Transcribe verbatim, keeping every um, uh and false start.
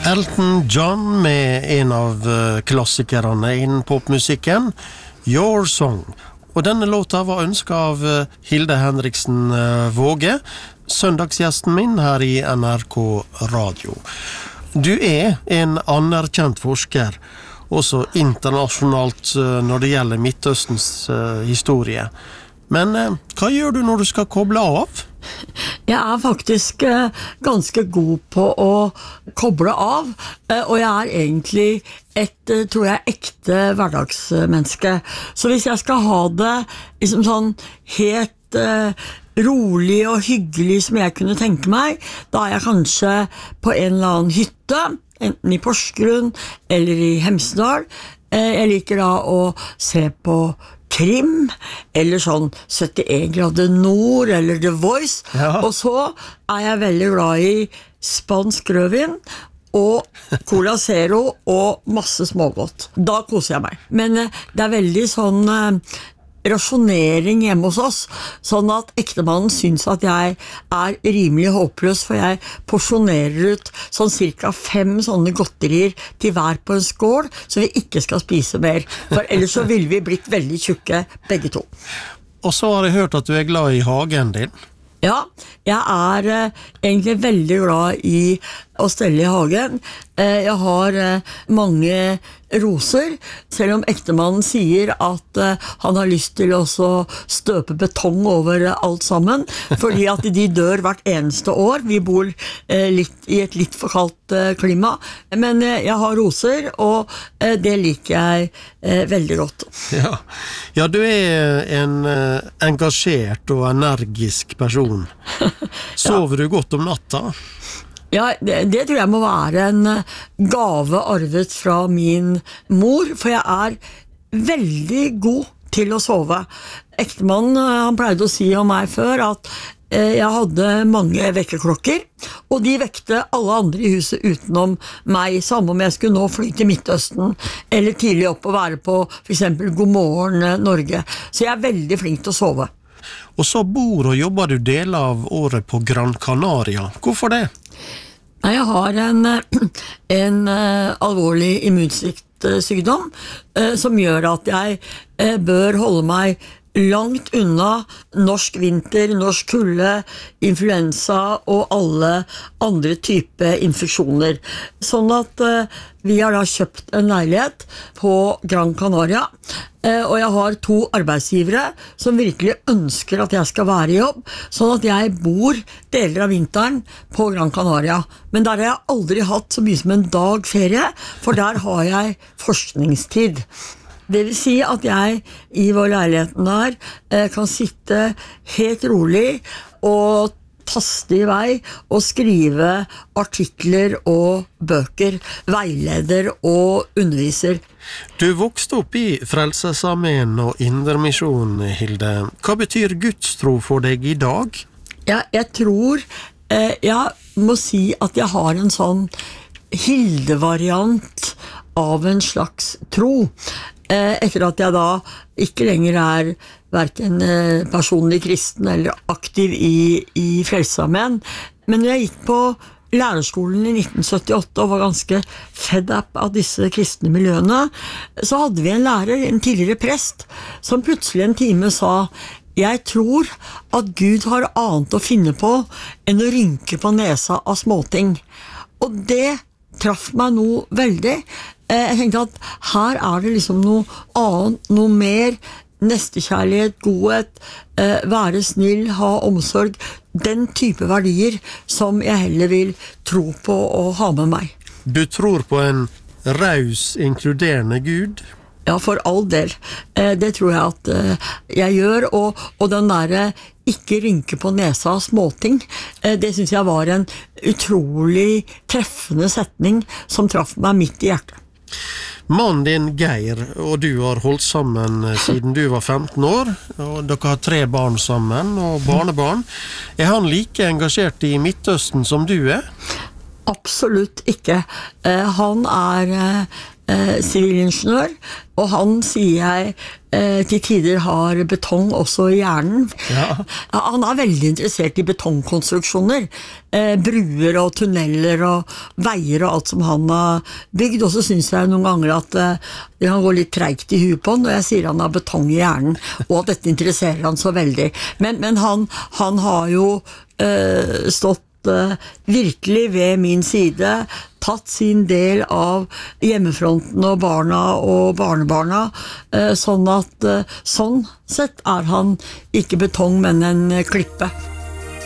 Elton John med en av klassikerne innen popmusikken, Your Song. Og denne låta var ønsket av Hilde Henriksen Våge, søndagsgjesten min her i N R K Radio. Du er en anerkjent forsker, også internasjonalt når det gjelder Midtøstens historie. Men hva gjør du når du skal koble av? Jeg er faktisk ganske god på å koble av, og jeg er egentlig et, tror jeg, ekte hverdagsmenneske. Så hvis jeg skal ha det liksom sånn helt uh, rolig og hyggelig som jeg kunne tenke meg, da er jeg kanskje på en eller annen hytte, enten i Porsgrunn eller i Hemsedal. Jeg liker da å se på krim, eller sånn syttien grader nord, eller The Voice. Ja. Og så er jeg veldig glad i spansk rødvin, og Cola Zero, og masse smågodt. Da koser jeg meg. Men det er veldig sånn rasjonering hjemme hos oss, sånn at ektemannen synes at jeg er rimelig håpløs, for jeg porsjonerer ut sånn cirka fem sånne godterier til hver på en skål, så vi ikke skal spise mer, for ellers så ville vi blitt veldig tjukke begge to. Og så har jeg hørt at du er glad i hagen din. Ja, jeg er eh, egentlig veldig glad i å stelle i hagen. Eh, jeg har eh, mange roser, selv om ektemannen sier at eh, han har lyst til å støpe betong over alt sammen, fordi at de dør hvert eneste år. Vi bor eh, litt, i et litt for kaldt eh, klima, men eh, jeg har roser, og eh, det liker jeg eh, veldig godt. Ja. ja, du er en eh, engasjert og energisk person. Sover ja. du godt om natta? Ja, det, det tror jeg må være en gave arvet fra min mor, for jeg er veldig god til å sove. Ektemannen, han pleide å si om meg før at eh, jeg hadde mange vekkerklokker, og de vekte alle andre i huset utenom meg, samme om jeg skulle nå fly til Midtøsten, eller tidlig opp og være på for eksempel God morgen Norge. Så jeg er veldig flink til å sove. Og så bor og jobber du deler av året på Gran Canaria. Hvorfor det? Nei, jeg har en, en uh, alvorlig immunsviktsykdom uh, som gjør at jeg uh, bør holde meg langt unna norsk vinter, norsk kulde, influensa og alle andre typer infeksjoner. Sånn at uh, vi har da kjøpt en leilighet på Gran Canaria, uh, og jeg har to arbeidsgivere som virkelig ønsker at jeg skal være i jobb, sånn at jeg bor deler av vinteren på Gran Canaria. Men der har jeg aldri hatt så mye som en dag ferie, for der har jeg forskningstid. Det vil si at jeg i vår leiligheten der eh, kan sitte helt rolig og taste i vei og skrive artikler og bøker, veileder og underviser. Du vokste opp i Frelsesarmeen og Indremisjon, Hilde. Hva betyr gudstro for deg i dag? Ja, jeg tror, eh, jeg må si at jeg har en sånn Hilde-variant av en slags tro. Etter at jeg da ikke lenger er hverken personlig kristen eller aktiv i, i Frelsesarmeen. Men når jeg gikk på lærerskolen i nitten syttiåtte og var ganske fed up av disse kristne miljøene, så hadde vi en lærer, en tidligere prest, som plutselig en time sa: «Jeg tror at Gud har annet å finne på enn å rynke på nesa av småting.» Og det traff meg noe veldig. Jeg tenkte at her er det liksom noe annet, noe mer, nestekjærlighet, godhet, være snill, ha omsorg, den type verdier som jeg heller vil tro på og ha med meg. Du tror på en raus, inkluderende Gud? Ja, for all del. Det tror jeg at jeg gjør, og, og den der ikke rynke på nesa av småting, det synes jeg var en utrolig treffende setning som traff meg midt i hjertet. Mannen din Geir og du har holdt sammen siden du var femten år, og dere har tre barn sammen og barnebarn. Er han like engasjert i Midtøsten som du er? Absolutt ikke. Han er eh, sivilingeniør, og han sier jeg eh, til tider har betong også i hjernen. Ja. Han er veldig interessert i betongkonstruksjoner, eh, bruer og tunneler og veier og alt som han har bygd, og så synes jeg noen ganger at eh, det kan gå litt treigt i huet på han når jeg sier han har betong i hjernen, og at dette interesserer han så veldig. Men, men han, han har jo eh, stått virkelig ved min side, tatt sin del av hjemmefronten og barna og barnebarna, sånn at sånn sett er han ikke betong, men en klippe.